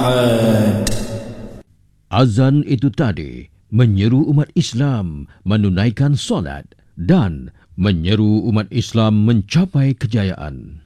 Azan itu tadi menyeru umat Islam menunaikan solat dan menyeru umat Islam mencapai kejayaan.